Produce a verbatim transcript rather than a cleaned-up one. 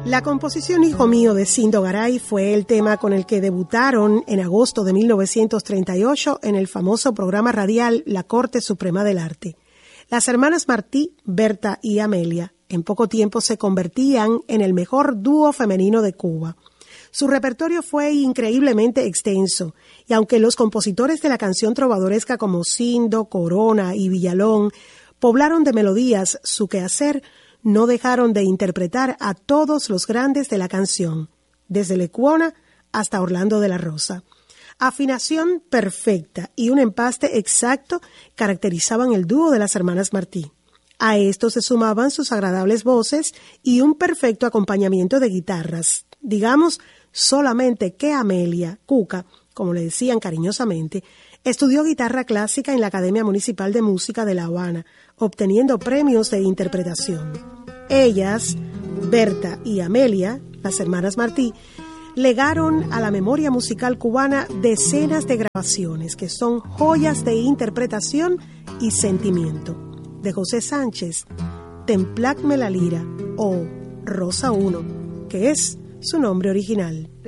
La composición Hijo Mío de Sindo Garay fue el tema con el que debutaron en agosto de mil novecientos treinta y ocho en el famoso programa radial La Corte Suprema del Arte. Las hermanas Martí, Berta y Amelia en poco tiempo se convertían en el mejor dúo femenino de Cuba. Su repertorio fue increíblemente extenso, y aunque los compositores de la canción trovadoresca como Sindo, Corona y Villalón poblaron de melodías su quehacer, no dejaron de interpretar a todos los grandes de la canción, desde Lecuona hasta Orlando de la Rosa. Afinación perfecta y un empaste exacto caracterizaban el dúo de las hermanas Martí. A esto se sumaban sus agradables voces y un perfecto acompañamiento de guitarras. Digamos solamente que Amelia, Cuca, como le decían cariñosamente, estudió guitarra clásica en la Academia Municipal de Música de La Habana, obteniendo premios de interpretación. Ellas, Berta y Amelia, las hermanas Martí, legaron a la memoria musical cubana decenas de grabaciones que son joyas de interpretación y sentimiento. De José Sánchez, Templacme la lira o Rosa uno, que es su nombre original.